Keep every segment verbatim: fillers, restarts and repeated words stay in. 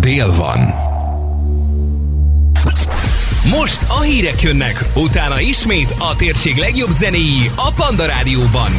dél van. Most a hírek jönnek, utána ismét a térség legjobb zenéi a Panda Rádióban.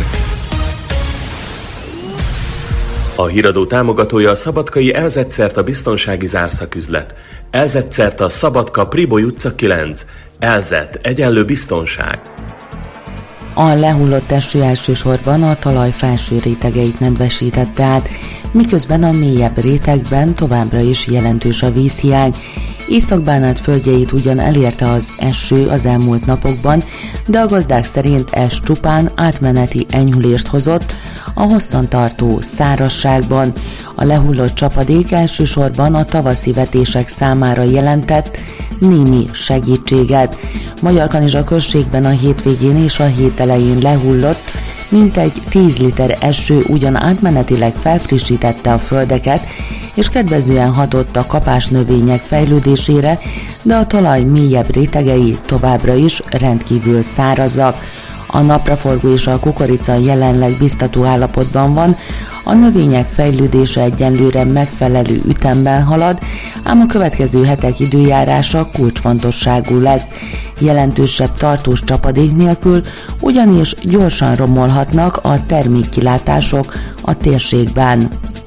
A híradó támogatója a szabadkai Elzetszerta biztonsági zárszaküzlet. Elzetszerta Szabadka Priboly utca kilenc. Elzet egyenlő biztonság. A lehullott eső elsősorban a talaj felső rétegeit nedvesítette át, miközben a mélyebb rétegben továbbra is jelentős a vízhiány. Észak-Bánát földjeit ugyan elérte az eső az elmúlt napokban, de a gazdák szerint ez csupán átmeneti enyhülést hozott a hosszantartó szárazságban. A lehullott csapadék elsősorban a tavaszi vetések számára jelentett némi segítséget. Magyarkanizsa községben a hétvégén és a hét elején lehullott mintegy tíz liter eső ugyan átmenetileg felfrissítette a földeket, és kedvezően hatott a kapásnövények fejlődésére, de a talaj mélyebb rétegei továbbra is rendkívül szárazak. A napraforgó és a kukorica jelenleg biztató állapotban van, a növények fejlődése egyenlőre megfelelő ütemben halad, ám a következő hetek időjárása kulcsfontosságú lesz. Jelentősebb tartós csapadék nélkül ugyanis gyorsan romolhatnak a termékkilátások a térségben.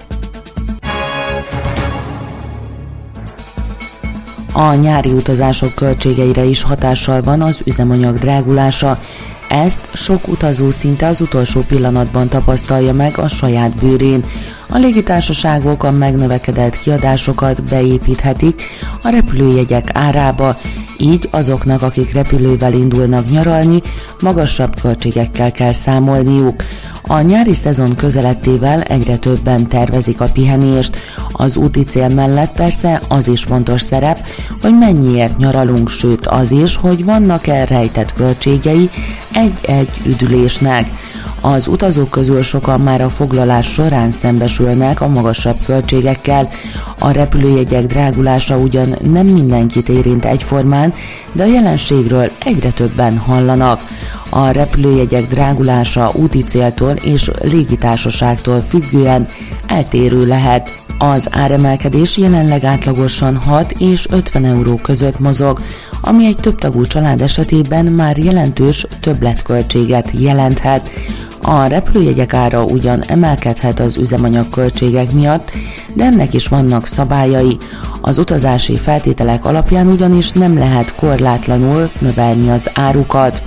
A nyári utazások költségeire is hatással van az üzemanyag drágulása. Ezt sok utazó szinte az utolsó pillanatban tapasztalja meg a saját bőrén. A légitársaságok a megnövekedett kiadásokat beépíthetik a repülőjegyek árába, így azoknak, akik repülővel indulnak nyaralni, magasabb költségekkel kell számolniuk. A nyári szezon közelettével egyre többen tervezik a pihenést. Az úti cél mellett persze az is fontos szerep, hogy mennyiért nyaralunk, sőt az is, hogy vannak-e rejtett költségei egy-egy üdülésnek. Az utazók közül sokan már a foglalás során szembesülnek a magasabb költségekkel. A repülőjegyek drágulása ugyan nem mindenkit érint egyformán, de a jelenségről egyre többen hallanak. A repülőjegyek drágulása úti céltól és légitársaságtól függően eltérő lehet. Az áremelkedés jelenleg átlagosan hat és ötven euró között mozog, ami egy többtagú család esetében már jelentős többletköltséget jelenthet. A repülőjegyek ára ugyan emelkedhet az üzemanyag költségek miatt, de ennek is vannak szabályai. Az utazási feltételek alapján ugyanis nem lehet korlátlanul növelni az árukat.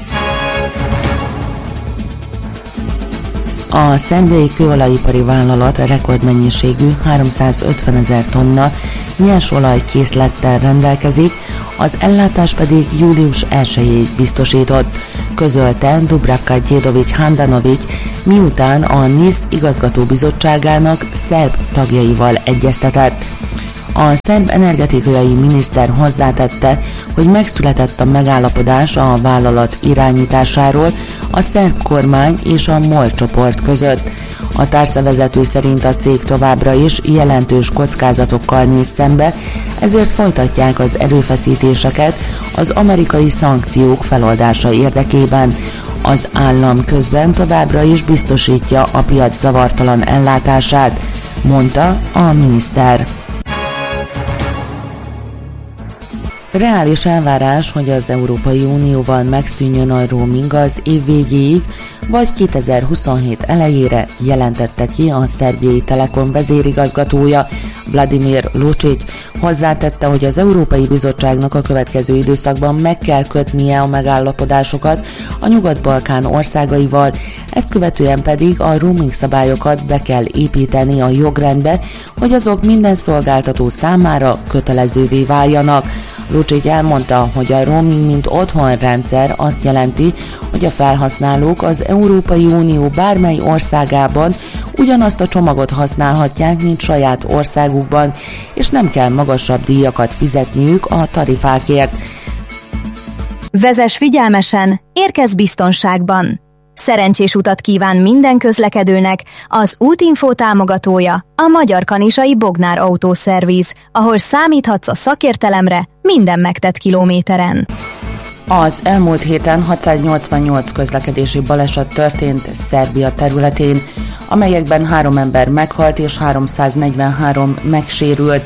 A Szentvei Kőolajipari Vállalat rekordmennyiségű háromszázötvenezer tonna nyersolaj készlettel rendelkezik, az ellátás pedig július elsejéig biztosított, közölte Dubravka Djedovic Handanovic, miután a NISZ igazgatóbizottságának szerb tagjaival egyeztetett. A szerb energetikai miniszter hozzátette, hogy megszületett a megállapodás a vállalat irányításáról a szerb kormány és a MOL csoport között. A tárcavezető szerint a cég továbbra is jelentős kockázatokkal néz szembe, ezért folytatják az erőfeszítéseket az amerikai szankciók feloldása érdekében. Az állam közben továbbra is biztosítja a piac zavartalan ellátását, mondta a miniszter. Reális elvárás, hogy az Európai Unióval megszűnjön a roaming az év végéig, vagy kétezer-huszonhét elejére, jelentette ki a szerbiai Telekom vezérigazgatója Vladimir Lucic. Hozzátette, hogy az Európai Bizottságnak a következő időszakban meg kell kötnie a megállapodásokat a Nyugat-Balkán országaival, ezt követően pedig a roaming szabályokat be kell építeni a jogrendbe, hogy azok minden szolgáltató számára kötelezővé váljanak. Lucic elmondta, hogy a roaming mint otthonrendszer azt jelenti, hogy a felhasználók az Európai Unió bármely országában ugyanazt a csomagot használhatják, mint saját országukban, és nem kell magasabb díjakat fizetniük a tarifákért. Vezess figyelmesen, érkezz biztonságban! Szerencsés utat kíván minden közlekedőnek az Útinfo támogatója, a Magyarkanizsai Bognár Autószerviz, ahol számíthatsz a szakértelemre minden megtett kilométeren. Az elmúlt héten hatszáznyolcvannyolc közlekedési baleset történt Szerbia területén, amelyekben három ember meghalt és háromszáznegyvenhárom megsérült.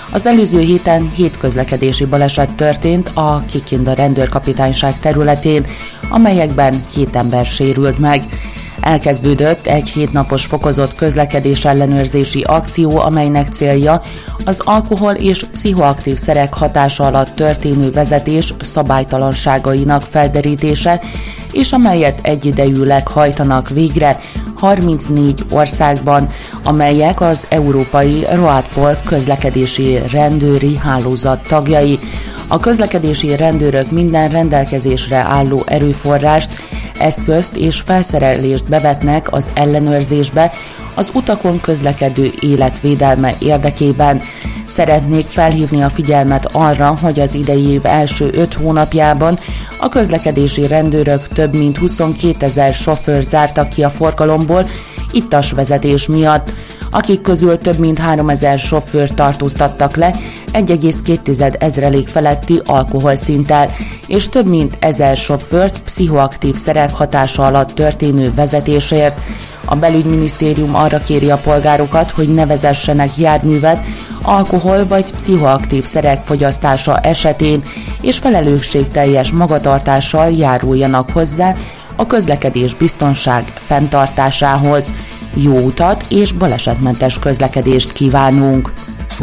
Az előző héten hét közlekedési baleset történt a Kikinda rendőrkapitányság területén, amelyekben hét ember sérült meg. Elkezdődött egy hétnapos fokozott közlekedés ellenőrzési akció, amelynek célja az alkohol és pszichoaktív szerek hatása alatt történő vezetés szabálytalanságainak felderítése, és amelyet egyidejűleg hajtanak végre harmincnégy országban, amelyek az európai RoadPol közlekedési rendőri hálózat tagjai. A közlekedési rendőrök minden rendelkezésre álló erőforrást, eszközt és felszerelést bevetnek az ellenőrzésbe az utakon közlekedő életvédelme érdekében. Szeretnék felhívni a figyelmet arra, hogy az idei év első öt hónapjában a közlekedési rendőrök több mint huszonkétezer sofőrt zártak ki a forgalomból ittas vezetés miatt, akik közül több mint háromezer sofőrt tartóztattak le egy egész két ezrelék feletti alkoholszinttel, és több mint ezer sofőrt pszichoaktív szerek hatása alatt történő vezetésért. A belügyminisztérium arra kéri a polgárokat, hogy ne vezessenek járművet alkohol vagy pszichoaktív szerek fogyasztása esetén, és felelősségteljes magatartással járuljanak hozzá a közlekedés biztonság fenntartásához. Jó utat és balesetmentes közlekedést kívánunk!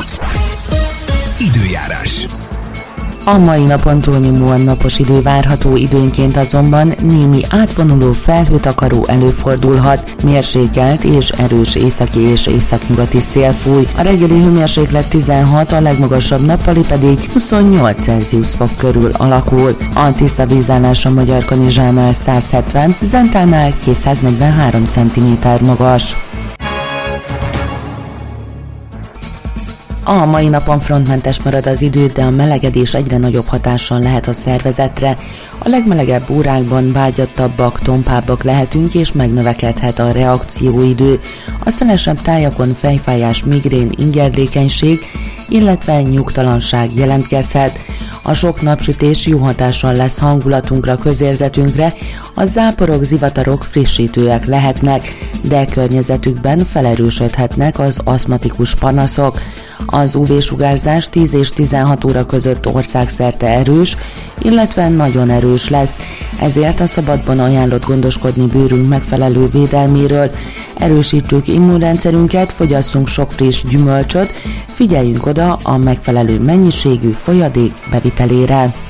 Időjárás. A mai napon túlnyomóan napos idő várható, időnként azonban némi átvonuló felhőtakaró előfordulhat, mérsékelt és erős északi és északnyugati szél fúj. A reggeli hőmérséklet tizenhat, a legmagasabb nappali pedig huszonnyolc Celsius fok körül alakul. A tiszta vízállás a Magyarkanizsánál száz hetven, Zentánál kétszáznegyvenhárom centiméter magas. A mai napon frontmentes marad az idő, de a melegedés egyre nagyobb hatással lehet a szervezetre. A legmelegebb órákban vágyattabbak, tompábbak lehetünk, és megnövekedhet a reakcióidő. A szelesebb tájakon fejfájás, migrén, ingerlékenység, illetve nyugtalanság jelentkezhet. A sok napsütés jó hatással lesz hangulatunkra, közérzetünkre, a záporok, zivatarok frissítőek lehetnek, de környezetükben felerősödhetnek az aszmatikus panaszok. Az ú vé-sugárzás tíz és tizenhat óra között országszerte erős, illetve nagyon erős lesz, ezért a szabadban ajánlott gondoskodni bőrünk megfelelő védelméről. Erősítsük immunrendszerünket, fogyasszunk sok friss gyümölcsöt, figyeljünk oda a megfelelő mennyiségű folyadék bevitelére.